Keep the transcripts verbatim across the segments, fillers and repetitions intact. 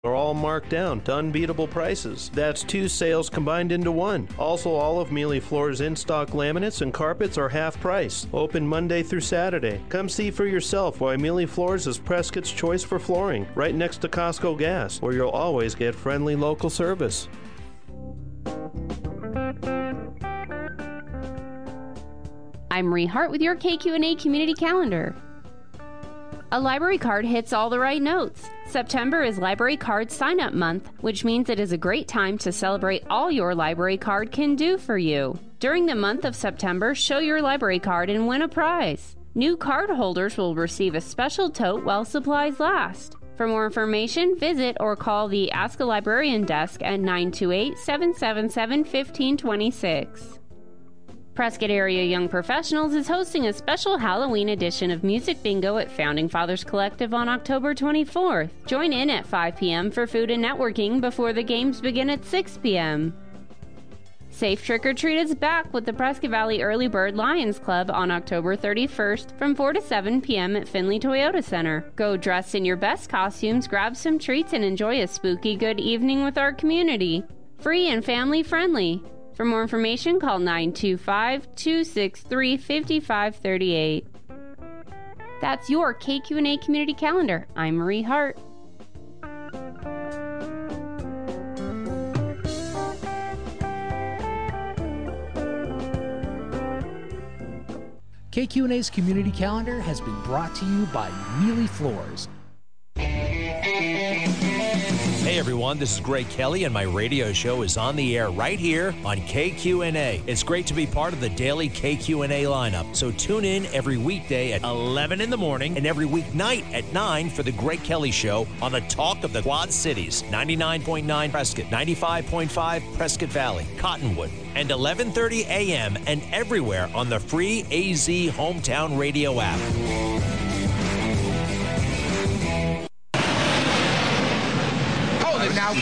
are all marked down to unbeatable prices. That's two sales combined into one. Also, all of Mealy Floors in-stock laminates and carpets are half price. Open Monday through Saturday. Come see for yourself why Mealy Floors is Prescott's choice for flooring, right next to Costco Gas, where you'll always get friendly local service. I'm Marie Hart with your K Q N A Community Calendar. A library card hits all the right notes. September is Library Card Sign-Up Month, which means it is a great time to celebrate all your library card can do for you. During the month of September, show your library card and win a prize. New card holders will receive a special tote while supplies last. For more information, visit or call the Ask a Librarian desk at nine two eight, seven seven seven, one five two six. Prescott Area Young Professionals is hosting a special Halloween edition of Music Bingo at Founding Fathers Collective on October twenty-fourth. Join in at five p.m. for food and networking before the games begin at six p.m. Safe Trick or Treat is back with the Prescott Valley Early Bird Lions Club on October thirty-first from four to seven p.m. at Finley Toyota Center. Go dressed in your best costumes, grab some treats, and enjoy a spooky good evening with our community. Free and family friendly. For more information, call nine two five, two six three, five five three eight. That's your K Q N A Community Calendar. I'm Marie Hart. K Q N A's Community Calendar has been brought to you by Mealy Floors. Hey everyone, this is Greg Kelly, and my radio show is on the air right here on K Q N A. It's great to be part of the daily K Q N A lineup, so tune in every weekday at eleven in the morning and every weeknight at nine for the Greg Kelly Show on the Talk of the Quad Cities, ninety-nine point nine Prescott, ninety-five point five Prescott Valley, Cottonwood, and eleven thirty a.m. and everywhere on the free A Z Hometown Radio app. Now.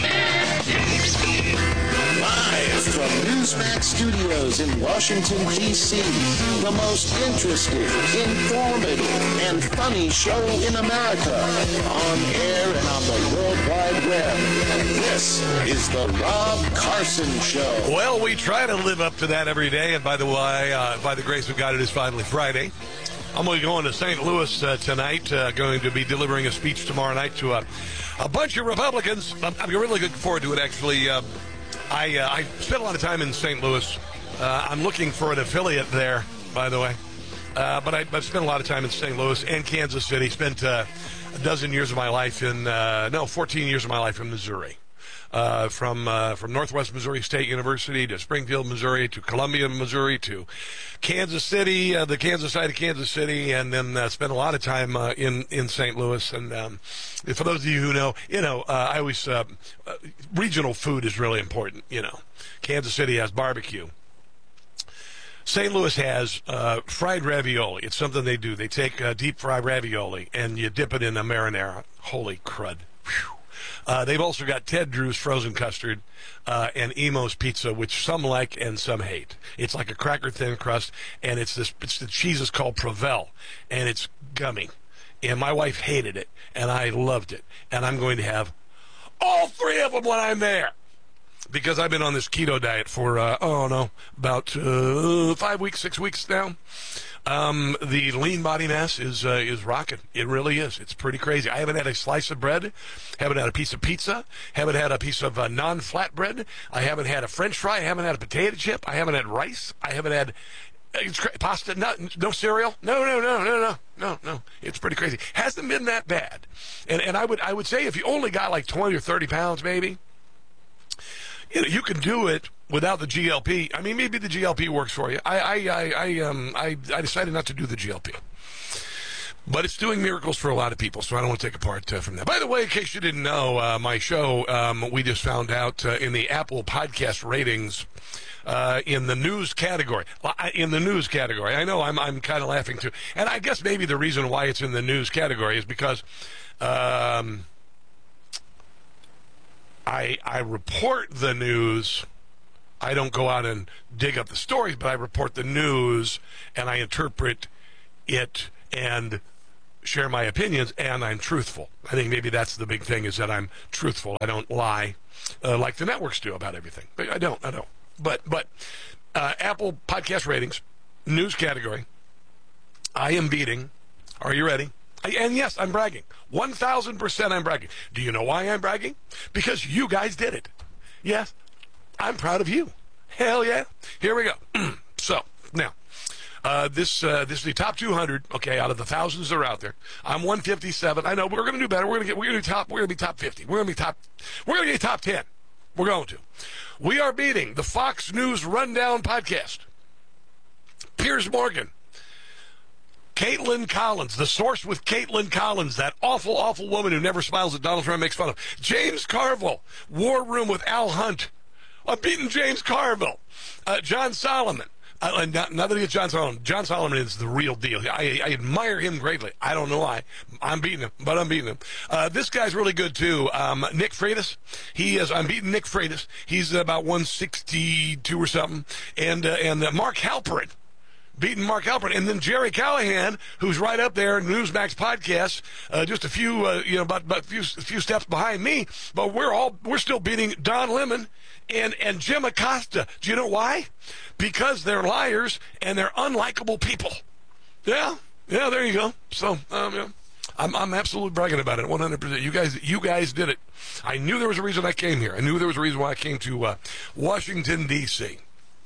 Live from Newsmax Studios in Washington, D C, the most interesting, informative, and funny show in America, on air and on the World Wide Web. This is the Rob Carson Show. Well, we try to live up to that every day, and by the way, uh, by the grace of God, it is finally Friday. I'm going to go to Saint Louis uh, tonight, uh, going to be delivering a speech tomorrow night to a, a bunch of Republicans. I'm, I'm really looking forward to it, actually. Uh, I, uh, I spent a lot of time in Saint Louis. Uh, I'm looking for an affiliate there, by the way. Uh, but I, I've spent a lot of time in Saint Louis and Kansas City. Spent uh, a dozen years of my life in, uh, no, fourteen years of my life in Missouri. Uh, from uh, from Northwest Missouri State University to Springfield, Missouri, to Columbia, Missouri, to Kansas City, uh, the Kansas side of Kansas City, and then uh, spent a lot of time uh, in in Saint Louis. And um, for those of you who know, you know, uh, I always uh, uh, regional food is really important. You know, Kansas City has barbecue. Saint Louis has uh, fried ravioli. It's something they do. They take uh, deep fried ravioli and you dip it in a marinara. Holy crud! Whew. Uh, they've also got Ted Drew's frozen custard uh, and Emo's pizza, which some like and some hate. It's like a cracker thin crust, and it's this. It's the cheese is called Provel, and it's gummy. And my wife hated it, and I loved it. And I'm going to have all three of them when I'm there, because I've been on this keto diet for uh, oh no, about uh, five weeks, six weeks now. Um, the lean body mass is uh, is rocking. It really is. It's pretty crazy. I haven't had a slice of bread, haven't had a piece of pizza, haven't had a piece of uh, non-flat bread. I haven't had a French fry. I haven't had a potato chip. I haven't had rice. I haven't had uh, pasta. No, no cereal. No, no, no, no, no, no, no. It's pretty crazy. Hasn't been that bad. And and I would I would say if you only got like twenty or thirty pounds, maybe, you know, you can do it without the G L P. I mean, maybe the G L P works for you. I, I, I, I, um, I, I decided not to do the G L P, but it's doing miracles for a lot of people. So I don't want to take apart uh, from that. By the way, in case you didn't know, uh, my show, um, we just found out uh, in the Apple podcast ratings, uh, in the news category, in the news category. I know I'm, I'm kind of laughing too, and I guess maybe the reason why it's in the news category is because, um, I, I report the news. I don't go out and dig up the stories, but I report the news, and I interpret it and share my opinions, and I'm truthful. I think maybe that's the big thing, is that I'm truthful. I don't lie uh, like the networks do about everything. But I don't, I don't. But, but uh, Apple podcast ratings, news category, I am beating, are you ready? I, and yes, I'm bragging. one thousand percent I'm bragging. Do you know why I'm bragging? Because you guys did it. Yes, I'm proud of you. Hell yeah. Here we go. So, now, uh, this uh, this is the top two hundred, okay, out of the thousands that are out there. I'm one fifty-seven. I know, but we're going to do better. We're going to get, we're going to be top, we're going to be top fifty. We're going to be top, we're going to get top ten. We're going to. We are beating the Fox News Rundown podcast. Piers Morgan. Caitlin Collins, the source with Caitlin Collins, that awful, awful woman who never smiles at Donald Trump and makes fun of. James Carville, War Room with Al Hunt. I'm beating James Carville. Uh, John Solomon. Uh, not, not that he is John Solomon. John Solomon is the real deal. I, I admire him greatly. I don't know why. I'm beating him, but I'm beating him. Uh, this guy's really good, too. Um, Nick Freitas. He is, I'm beating Nick Freitas. He's about one sixty-two or something. And, uh, and uh, Mark Halperin. Beating Mark Halperin, and then Jerry Callahan, who's right up there in Newsmax podcast, uh, just a few, uh, you know, about, about a few, a few steps behind me. But we're all, we're still beating Don Lemon and and Jim Acosta. Do you know why? Because they're liars and they're unlikable people. Yeah, yeah. There you go. So, um, yeah. I'm I'm absolutely bragging about it, one hundred percent. You guys, you guys did it. I knew there was a reason I came here. I knew there was a reason why I came to uh, Washington D C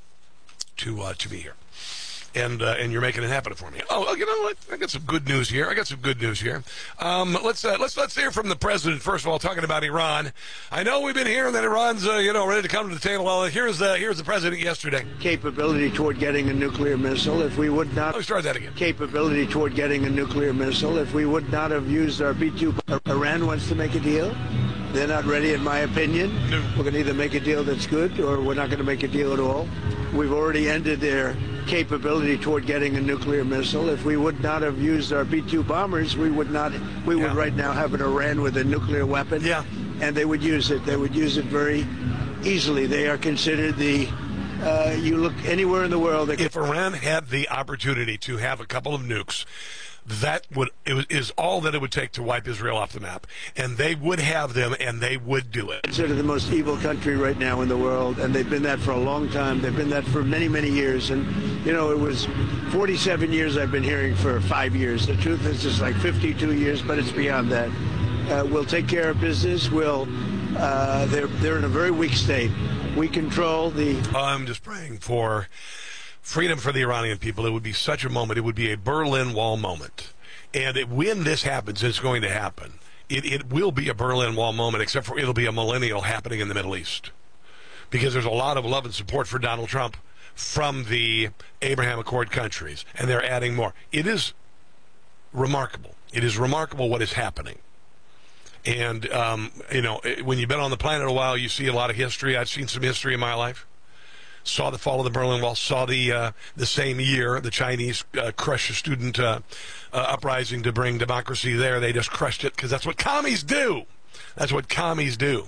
to uh, to be here. And uh, and you're making it happen for me. Oh, you know what? I got some good news here. I got some good news here. Um, let's uh, let's let's hear from the president first of all, talking about Iran. I know we've been hearing that Iran's uh, you know ready to come to the table. Well, here's the here's the president yesterday. Capability toward getting a nuclear missile. If we would not. Let me start that again. Capability toward getting a nuclear missile. If we would not have used our B two. Iran wants to make a deal. They're not ready, in my opinion. No. We're going to either make a deal that's good, or we're not going to make a deal at all. We've already ended their capability toward getting a nuclear missile. If we would not have used our B two bombers, we would not. We would yeah. right now have an Iran with a nuclear weapon. Yeah. And they would use it. They would use it very easily. They are considered the. Uh, you look anywhere in the world. If Iran had the opportunity to have a couple of nukes, that would it was, is all that it would take to wipe Israel off the map, and they would have them, and they would do it. Considered the most evil country right now in the world, and they've been that for a long time. They've been that for many, many years, and you know it was forty-seven years. I've been hearing for five years. The truth is, it's like fifty-two years, but it's beyond that. Uh, we'll take care of business. We'll. Uh, they're they're in a very weak state. We control the. I'm just praying for freedom for the Iranian people. It would be such a moment. It would be a Berlin Wall moment. And it, when this happens, it's going to happen. It, it will be a Berlin Wall moment, except for it'll be a millennial happening in the Middle East. Because there's a lot of love and support for Donald Trump from the Abraham Accord countries, and they're adding more. It is remarkable. It is remarkable what is happening. And, um, you know, when you've been on the planet a while, you see a lot of history. I've seen some history in my life. Saw the fall of the Berlin Wall, saw the uh, the same year the Chinese uh, crushed a student uh, uh, uprising to bring democracy there. They just crushed it because that's what commies do. That's what commies do.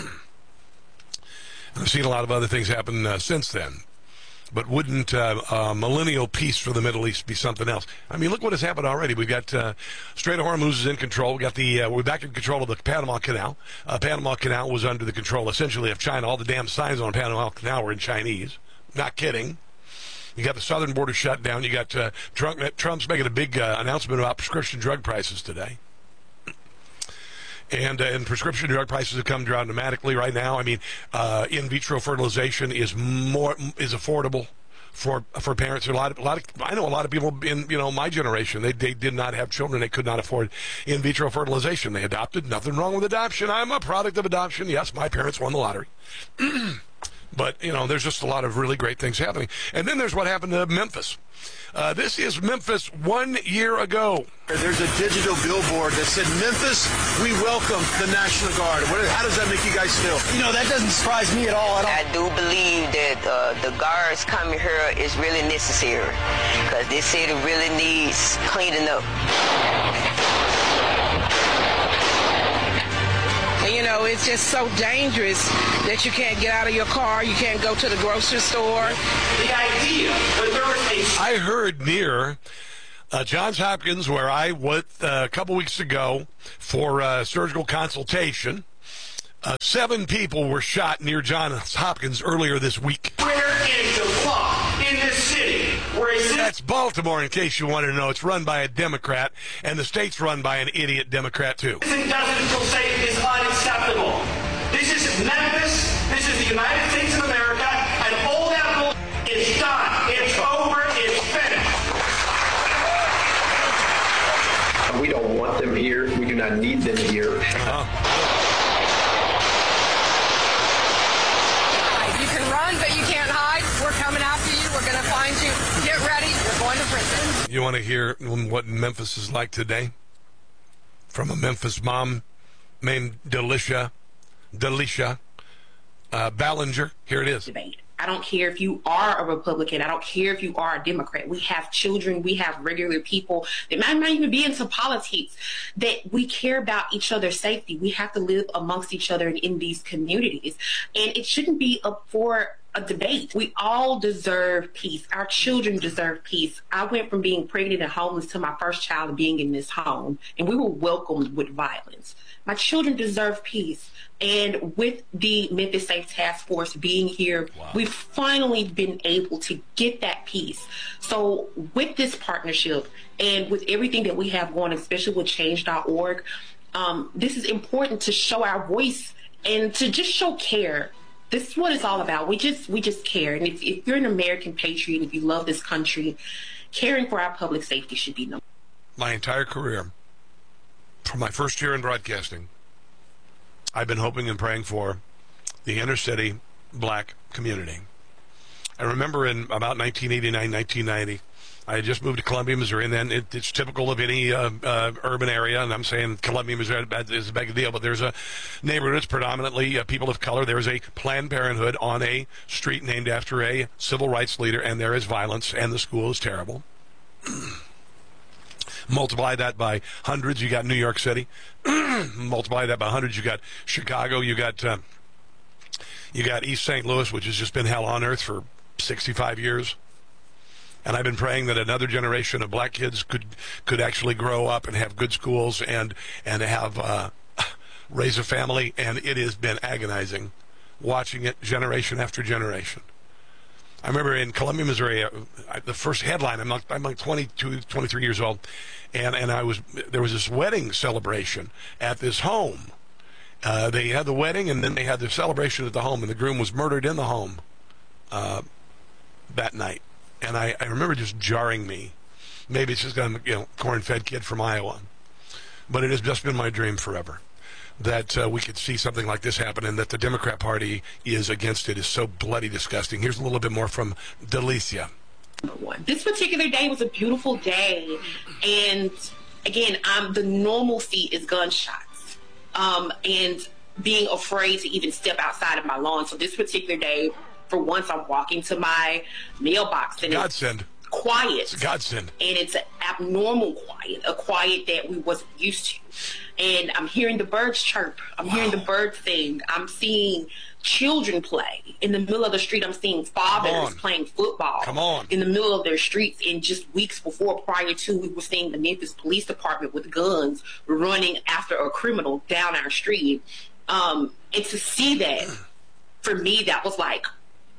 I've seen a lot of other things happen uh, since then. But wouldn't uh, uh, millennial peace for the Middle East be something else? I mean, look what has happened already. We've got uh, Strait of Hormuz is in control. We got the uh, we're back in control of the Panama Canal. Uh, Panama Canal was under the control essentially of China. All the damn signs on Panama Canal were in Chinese. Not kidding. You got the southern border shut down. You got uh, Trump, Trump's making a big uh, announcement about prescription drug prices today. And, uh, and prescription drug prices have come down dramatically right now. I mean, uh, in vitro fertilization is more is affordable for for parents. A lot of, a lot of I know a lot of people in you know my generation. They they did not have children. They could not afford in vitro fertilization. They adopted. Nothing wrong with adoption. I'm a product of adoption. Yes, my parents won the lottery. But, you know, there's just a lot of really great things happening. And then there's what happened to Memphis. Uh, this is Memphis one year ago. There's a digital billboard that said, Memphis, we welcome the National Guard. What, how does that make you guys feel? You know, that doesn't surprise me at all. I, I do believe that uh, the guards coming here is really necessary because this city really needs cleaning up. You know, it's just so dangerous that you can't get out of your car, you can't go to the grocery store. The idea, but there was a... I heard near Uh, Johns Hopkins, where I went uh, a couple weeks ago for uh, surgical consultation, uh, seven people were shot near Johns Hopkins earlier this week. Where is the law in this city? Where is it? That's Baltimore, in case you wanted to know. It's run by a Democrat, and the state's run by an idiot Democrat, too. This industrial state is unacceptable. This is Memphis. This is the United States of America, and all that bull is done. It's over. It's finished. We don't want them here. We do not need them here. Uh-huh. You can run, but you can't hide. We're coming after you. We're going to find you. Get ready. You're going to prison. You want to hear what Memphis is like today? From a Memphis mom named Delicia, Delicia uh, Ballinger. Here it is. Debate. I don't care if you are a Republican. I don't care if you are a Democrat. We have children. We have regular people that might not even be into politics, that we care about each other's safety. We have to live amongst each other in these communities. And it shouldn't be up for a debate. We all deserve peace. Our children deserve peace. I went from being pregnant and homeless to my first child being in this home, and we were welcomed with violence. My children deserve peace. And with the Memphis Safe Task Force being here, wow. we've finally been able to get that peace. So with this partnership and with everything that we have going, especially with change dot org, um, this is important to show our voice and to just show care. This is what it's all about. We just we just care. And if, if you're an American patriot, if you love this country, caring for our public safety should be number one. My entire career, from my first year in broadcasting, I've been hoping and praying for the inner city black community. I remember in about nineteen eighty-nine, nineteen ninety, I had just moved to Columbia, Missouri, and then it, it's typical of any uh, uh, urban area, and I'm saying Columbia, Missouri is a big deal, but there's a neighborhood that's predominantly uh, people of color. There's a Planned Parenthood on a street named after a civil rights leader, and there is violence, and the school is terrible. Multiply that by hundreds, you got New York City. Multiply that by hundreds, you got Chicago. You got uh, you got East Saint Louis, which has just been hell on earth for sixty-five years. And I've been praying that another generation of black kids could could actually grow up and have good schools and and have uh, raise a family. And it has been agonizing watching it generation after generation. I remember in Columbia, Missouri, uh, the first headline, I'm, not, I'm like twenty-two, twenty-three years old, and, and I was there was this wedding celebration at this home. Uh, they had the wedding, and then they had the celebration at the home, and the groom was murdered in the home uh, that night. And I, I remember just jarring me. Maybe it's just I'm, you know, corn-fed kid from Iowa. But it has just been my dream forever that uh, we could see something like this happen, and that the Democrat Party is against it is so bloody disgusting. Here's a little bit more from Delicia. This particular day was a beautiful day, and again, um, the normalcy is gunshots, um, and being afraid to even step outside of my lawn. So this particular day, for once, I'm walking to my mailbox, and Godsend. It's quiet. It's a godsend. And it's an abnormal quiet, a quiet that we wasn't used to. And I'm hearing the birds chirp. I'm wow. hearing the birds sing. I'm seeing children play. In the middle of the street, I'm seeing fathers playing football. Come on. In the middle of their streets. And just weeks before, prior to, we were seeing the Memphis Police Department with guns running after a criminal down our street. Um, and to see that, for me, that was like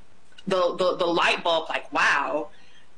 the, the, the light bulb, like, wow,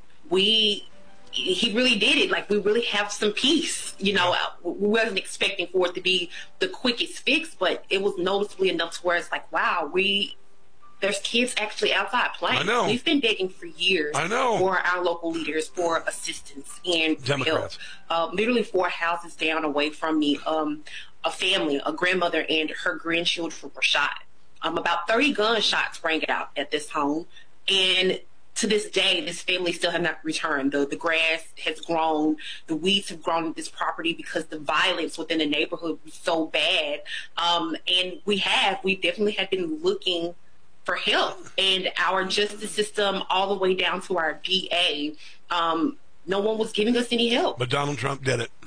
we... he really did it. Like, we really have some peace. You know, we wasn't expecting for it to be the quickest fix, but it was noticeably enough to where it's like, wow, we, there's kids actually outside playing. I know. We've been begging for years I know. for our local leaders for assistance and Democrats. help. Uh, literally four houses down away from me, um, a family, a grandmother and her grandchildren were shot. Um, about thirty gunshots rang out at this home. And to this day, this family still have not returned. The the grass has grown, the weeds have grown at this property because the violence within the neighborhood was so bad. Um, and we have, we definitely have been looking for help. And our justice system, all the way down to our D A, um, no one was giving us any help. But Donald Trump did it.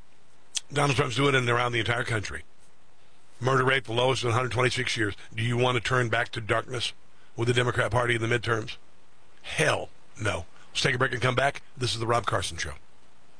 Donald Trump's doing it around the entire country. Murder rate, the lowest in one hundred twenty-six years. Do you want to turn back to darkness with the Democrat Party in the midterms? Hell no. Let's take a break and come back. This is the Rob Carson Show.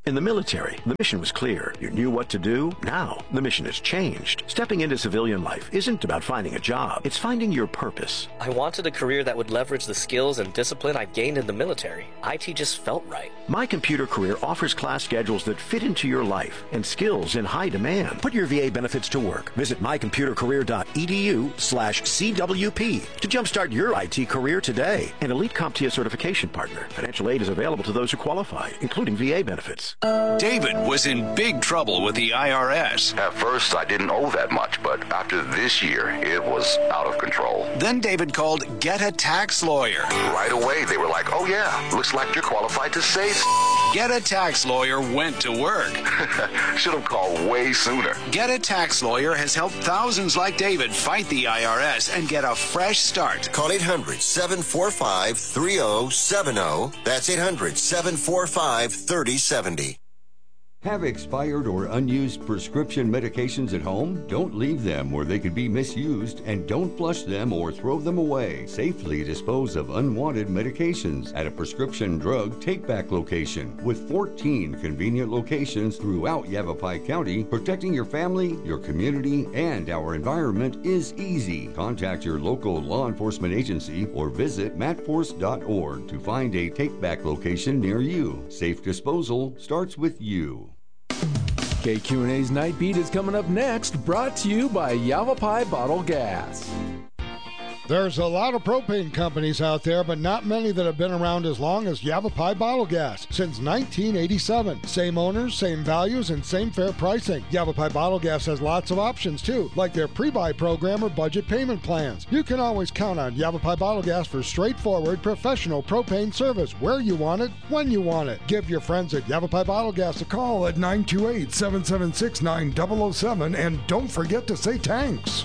In the military, the mission was clear. You knew what to do. Now, the mission has changed. Stepping into civilian life isn't about finding a job. It's finding your purpose. I wanted a career that would leverage the skills and discipline I've gained in the military. I T just felt right. My Computer Career offers class schedules that fit into your life and skills in high demand. Put your V A benefits to work. Visit mycomputercareer.edu slash CWP to jumpstart your I T career today. An elite CompTIA certification partner. Financial aid is available to those who qualify, including V A benefits. David was in big trouble with the I R S. At first, I didn't owe that much, but after this year, it was out of control. Then David called Get a Tax Lawyer. Right away, they were like, oh yeah, looks like you're qualified to save. Get a Tax Lawyer went to work. Should have called way sooner. Get a Tax Lawyer has helped thousands like David fight the I R S and get a fresh start. Call eight hundred, seven four five, three oh seven oh. That's eight hundred, seven four five, three oh seven oh. Have expired or unused prescription medications at home? Don't leave them where they could be misused, and don't flush them or throw them away. Safely dispose of unwanted medications at a prescription drug take-back location. With fourteen convenient locations throughout Yavapai County, protecting your family, your community, and our environment is easy. Contact your local law enforcement agency or visit matforce dot org to find a take-back location near you. Safe disposal starts with you. K Q and A's Night Beat is coming up next, brought to you by Yavapai Bottle Gas. There's a lot of propane companies out there, but not many that have been around as long as Yavapai Bottle Gas since nineteen eighty-seven. Same owners, same values, and same fair pricing. Yavapai Bottle Gas has lots of options too, like their pre-buy program or budget payment plans. You can always count on Yavapai Bottle Gas for straightforward, professional propane service where you want it, when you want it. Give your friends at Yavapai Bottle Gas a call at nine two eight, seven seven six, nine zero zero seven, and don't forget to say thanks.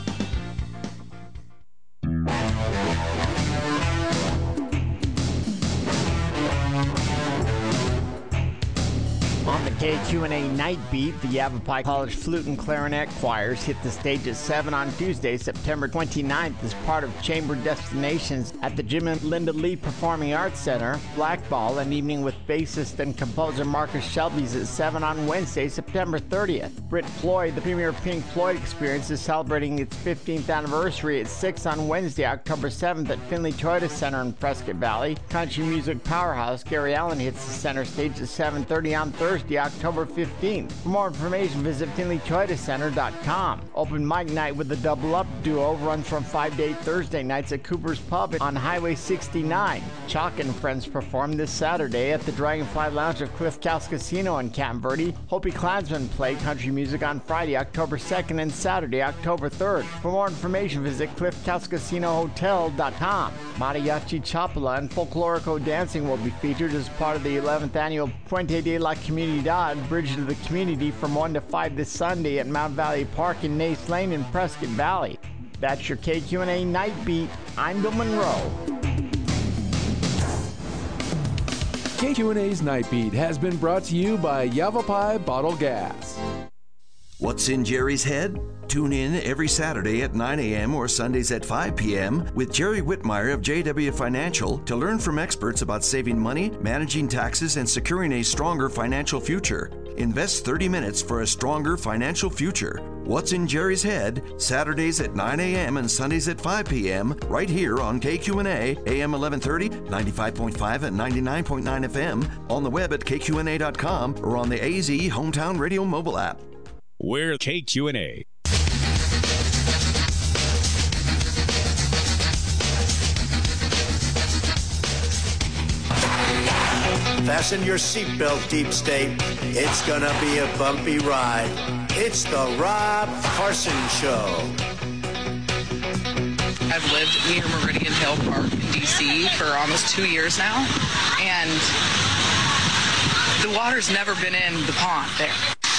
On the K Q and A Night Beat, the Yavapai College Flute and Clarinet Choirs hit the stage at seven on Tuesday, September twenty-ninth, as part of Chamber Destinations at the Jim and Linda Lee Performing Arts Center. Blackball, an evening with bassist and composer Marcus Shelby's at seven on Wednesday, September thirtieth. Brit Floyd, the premier Pink Floyd experience, is celebrating its fifteenth anniversary at six on Wednesday, October seventh at Finley Toyota Center in Prescott Valley. Country music powerhouse Gary Allan hits the center stage at seven thirty on Thursday, October fifteenth. For more information, visit finley toyota center dot com. Open mic night with the Double Up duo runs from five to eight Thursday nights at Cooper's Pub on Highway sixty-nine. Chalk and Friends perform this Saturday at the Dragonfly Lounge of Cliff House Casino in Camp Verde. Hopi Klansmen play country music on Friday, October second and Saturday, October third. For more information, visit cliff house casino hotel dot com. Mariachi Chapala and Folklorico dancing will be featured as part of the eleventh annual Puente de la Comunidad Bridge to the Community from one to five this Sunday at Mount Valley Park in Nace Lane in Prescott Valley. That's your K Q and A Night Beat. I'm Bill Monroe. K Q and A's Night Beat has been brought to you by Yavapai Bottle Gas. What's in Jerry's head? Tune in every Saturday at nine a.m. or Sundays at five p.m. with Jerry Whitmire of J W Financial to learn from experts about saving money, managing taxes, and securing a stronger financial future. Invest thirty minutes for a stronger financial future. What's in Jerry's Head? Saturdays at nine a.m. and Sundays at five p.m. right here on K Q and A, A M eleven thirty, ninety-five point five and ninety-nine point nine F M, on the web at K Q N A dot com or on the A Z Hometown Radio mobile app. We're K Q and A. Fasten your seatbelt, Deep State. It's gonna be a bumpy ride. It's the Rob Carson Show. I've lived near Meridian Hill Park in D C for almost two years now, and the water's never been in the pond there.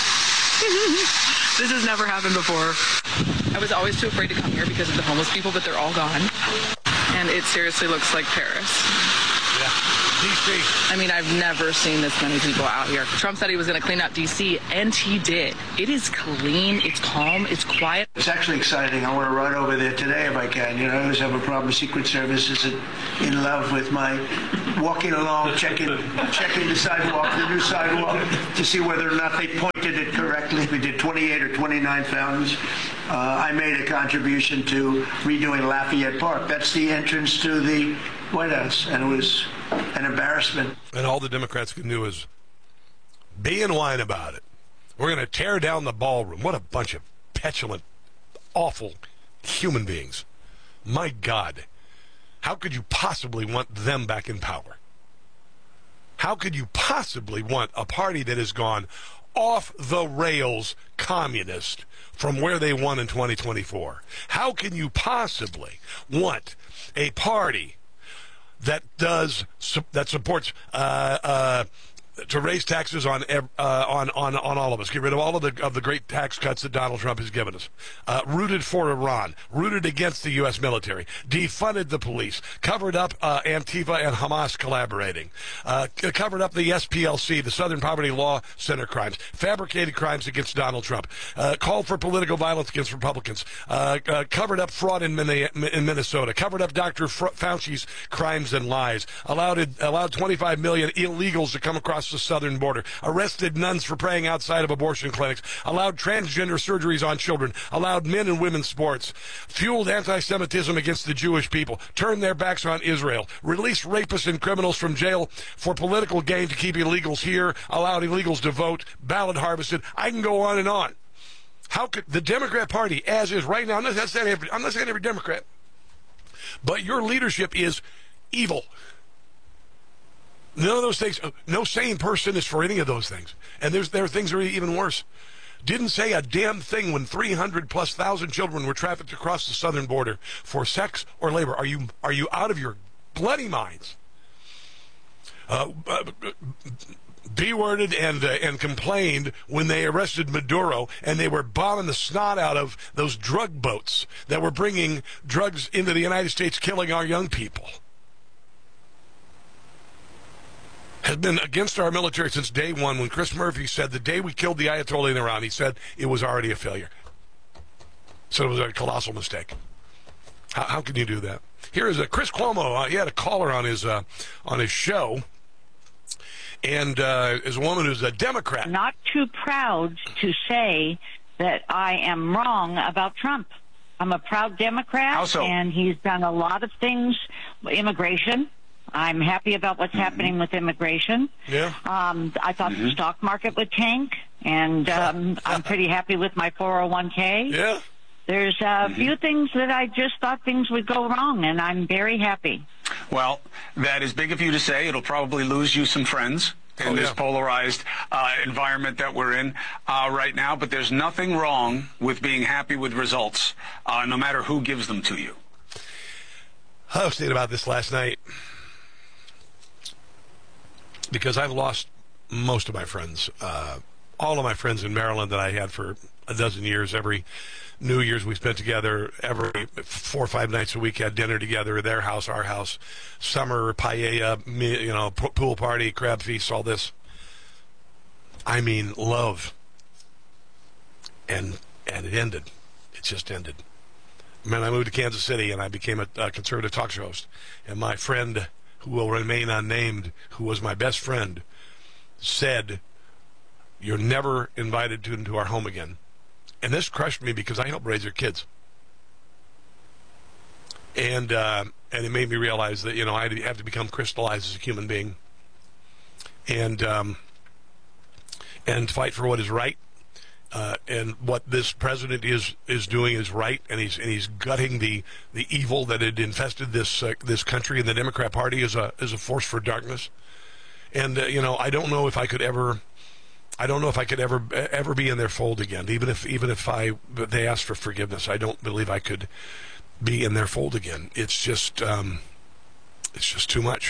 This has never happened before. I was always too afraid to come here because of the homeless people, but they're all gone. And it seriously looks like Paris. Yeah. D C. I mean, I've never seen this many people out here. Trump said he was going to clean up D C, and he did. It is clean, it's calm, it's quiet. It's actually exciting. I want to run over there today if I can. You know, I always have a problem. Secret Service is in love with my walking along, checking checking the sidewalk, the new sidewalk, to see whether or not they pointed it correctly. We did twenty-eight or twenty-nine fountains. Uh, I made a contribution to redoing Lafayette Park. That's the entrance to the White House, and it was an embarrassment. And all the Democrats can do is be and whine about it. We're going to tear down the ballroom. What a bunch of petulant, awful human beings. My God. How could you possibly want them back in power? How could you possibly want a party that has gone off the rails communist from where they won in twenty twenty-four? How can you possibly want a party that does that supports uh, uh, to raise taxes on uh, on on on all of us, get rid of all of the of the great tax cuts that Donald Trump has given us, uh, rooted for Iran, rooted against the U S military, defunded the police, covered up uh, Antifa and Hamas collaborating, uh, covered up the S P L C, the Southern Poverty Law Center crimes, fabricated crimes against Donald Trump, uh, called for political violence against Republicans, uh, uh, covered up fraud in, in Minnesota, covered up Doctor Fauci's crimes and lies, allowed allowed twenty-five million illegals to come across the southern border, arrested nuns for praying outside of abortion clinics, allowed transgender surgeries on children, allowed men and women's sports, fueled anti-Semitism against the Jewish people, turned their backs on Israel, released rapists and criminals from jail for political gain to keep illegals here, allowed illegals to vote, ballot harvested. I can go on and on. How could the Democrat Party, as is right now, I'm not saying every, I'm not saying every Democrat, but your leadership is evil. None of those things, no sane person is for any of those things. And there's there are things that are even worse. Didn't say a damn thing when three hundred plus thousand children were trafficked across the southern border for sex or labor. Are you are you out of your bloody minds? Uh, uh, B-worded and uh, and complained when they arrested Maduro and they were bombing the snot out of those drug boats that were bringing drugs into the United States, killing our young people. Has been against our military since day one. When Chris Murphy said the day we killed the Ayatollah in Iran, he said it was already a failure. So it was a colossal mistake. How, how can you do that? Here is a Chris Cuomo. Uh, he had a caller on his uh, on his show, and uh, is a woman who's a Democrat. Not too proud to say that I am wrong about Trump. I'm a proud Democrat, How so? And he's done a lot of things. Immigration. I'm happy about what's mm-hmm. happening with immigration. Yeah. Um, I thought mm-hmm. the stock market would tank, and um, I'm pretty happy with my four oh one k. Yeah. There's a mm-hmm. few things that I just thought things would go wrong, and I'm very happy. Well, that is big of you to say. It'll probably lose you some friends in oh, this yeah. polarized uh, environment that we're in uh, right now. But there's nothing wrong with being happy with results, uh, no matter who gives them to you. I was thinking about this last night, because I've lost most of my friends, uh, all of my friends in Maryland that I had for a dozen years. Every New Year's we spent together, every four or five nights a week had dinner together, their house, our house, summer, paella, you know, pool party, crab feast, all this. I mean, love. And and it ended. It just ended. I mean, I moved to Kansas City and I became a, a conservative talk show host. And my friend, who will remain unnamed, who was my best friend, said, "You're never invited to into our home again." And this crushed me because I helped raise their kids. And uh, and it made me realize that, you know, I have to become crystallized as a human being. And um, and fight for what is right. Uh, and what this president is is doing is right, and he's and he's gutting the, the evil that had infested this uh, this country, and the Democrat Party is a is a force for darkness. And uh, you know, I don't know if I could ever, I don't know if I could ever ever be in their fold again. Even if even if I they asked for forgiveness, I don't believe I could be in their fold again. It's just um, it's just too much.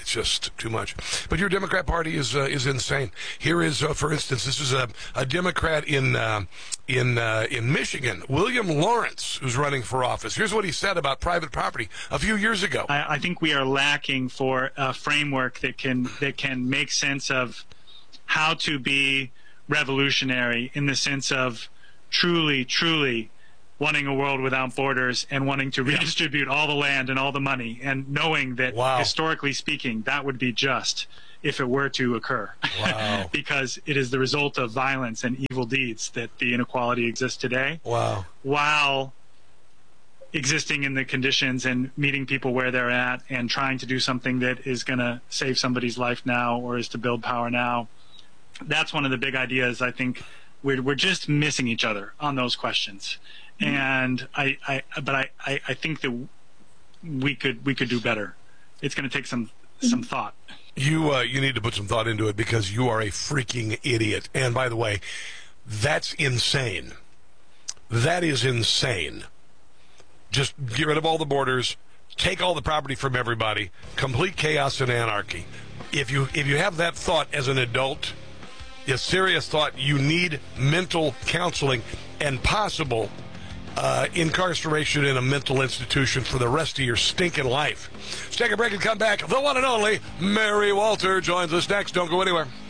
It's just too much. But your Democrat Party is uh, is insane. Here is, uh, for instance, this is a, a Democrat in uh, in uh, in Michigan, William Lawrence, who's running for office. Here's what he said about private property a few years ago. I, I think we are lacking for a framework that can that can make sense of how to be revolutionary in the sense of truly, truly wanting a world without borders and wanting to redistribute all the land and all the money, and knowing that wow. historically speaking, that would be just if it were to occur. Wow. Because it is the result of violence and evil deeds that the inequality exists today. Wow. While existing in the conditions and meeting people where they're at and trying to do something that is going to save somebody's life now or is to build power now. That's one of the big ideas. I think we're, we're just missing each other on those questions. And I, I but I, I, I think that we could we could do better. It's going to take some some thought. You uh, you need to put some thought into it because you are a freaking idiot. And by the way, that's insane. That is insane. Just get rid of all the borders, take all the property from everybody, complete chaos and anarchy. If you if you have that thought as an adult, a serious thought, you need mental counseling and possible Uh, incarceration in a mental institution for the rest of your stinking life. Let's take a break and come back. The one and only Mary Walter joins us next. Don't go anywhere.